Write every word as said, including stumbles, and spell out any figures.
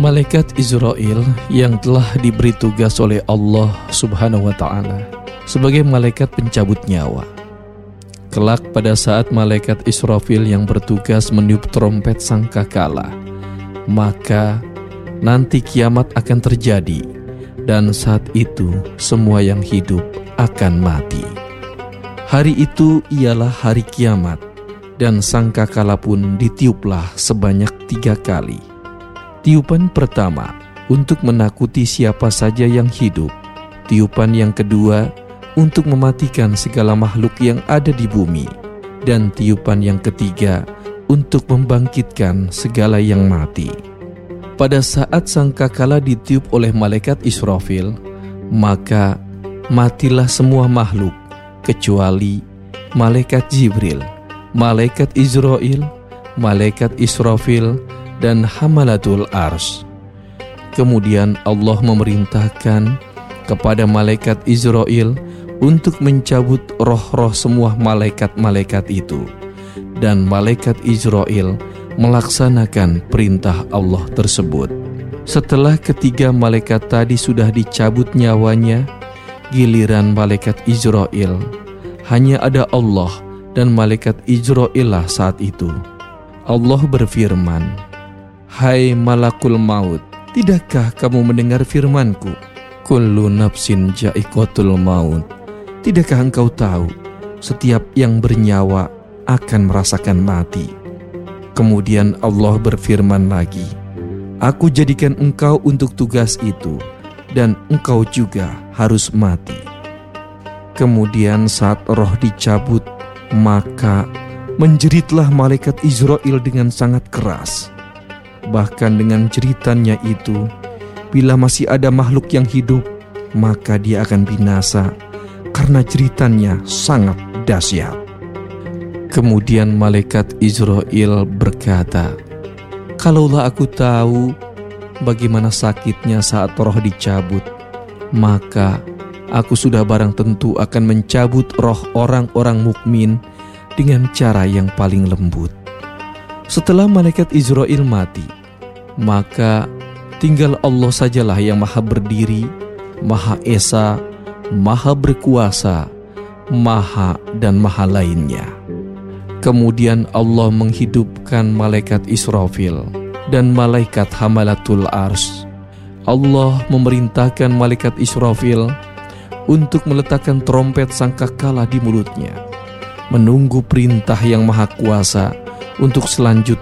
Malaikat Israil yang telah diberi tugas oleh Allah Subhanahu wa Ta'ala sebagai malaikat pencabut nyawa. Kelak pada saat malaikat Israfil yang bertugas meniup trompet sangkakala, maka nanti kiamat akan terjadi, dan saat itu semua yang hidup akan mati. Hari itu ialah hari kiamat, dan sangkakala pun ditiuplah sebanyak tiga kali. Tiupan pertama untuk menakuti siapa saja yang hidup. Tiupan yang kedua untuk mematikan segala makhluk yang ada di bumi. Dan tiupan yang ketiga untuk membangkitkan segala yang mati. Pada saat sangkakala ditiup oleh malaikat Israfil, maka matilah semua makhluk kecuali malaikat Jibril, malaikat Israil, malaikat Israfil, dan hamalatul ars. Kemudian Allah memerintahkan kepada malaikat Israil untuk mencabut roh-roh semua malaikat-malaikat itu, dan malaikat Israil melaksanakan perintah Allah tersebut. Setelah ketiga malaikat tadi sudah dicabut nyawanya, giliran malaikat Israil. Hanya ada Allah dan malaikat Israil lah saat itu. Allah berfirman, "Hai malakul maut, tidakkah kamu mendengar firmanku? Kullu nafsin ja'iqatul maut. Tidakkah engkau tahu setiap yang bernyawa akan merasakan mati?" Kemudian Allah berfirman lagi, "Aku jadikan engkau untuk tugas itu, dan engkau juga harus mati." Kemudian saat roh dicabut, maka menjeritlah malaikat Israil dengan sangat keras. Bahkan dengan jeritannya itu, bila masih ada makhluk yang hidup, maka dia akan binasa karena jeritannya sangat dahsyat. Kemudian malaikat Israil berkata, "Kalaulah aku tahu bagaimana sakitnya saat roh dicabut, maka aku sudah barang tentu akan mencabut roh orang-orang mukmin dengan cara yang paling lembut." Setelah malaikat Israil mati, maka tinggal Allah sajalah yang maha berdiri, maha esa, maha berkuasa, maha dan maha lainnya. Kemudian Allah menghidupkan malaikat Israfil dan malaikat hamalatul ars. Allah memerintahkan malaikat Israfil untuk meletakkan trompet sangkakala di mulutnya, menunggu perintah yang maha kuasa untuk selanjutnya